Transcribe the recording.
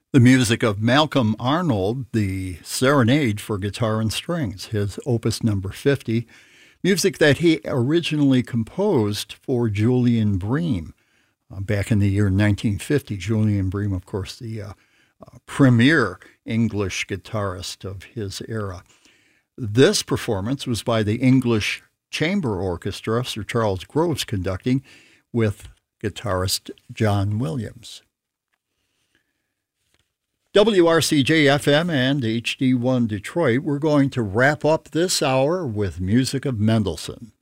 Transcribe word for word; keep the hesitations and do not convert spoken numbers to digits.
The music of Malcolm Arnold, the Serenade for Guitar and Strings, his opus number fifty, music that he originally composed for Julian Bream uh, back in the year nineteen fifty. Julian Bream, of course, the uh, uh, premier English guitarist of his era. This performance was by the English Chamber Orchestra, Sir Charles Groves conducting, with guitarist John Williams. W R C J F M and H D one Detroit, we're going to wrap up this hour with music of Mendelssohn.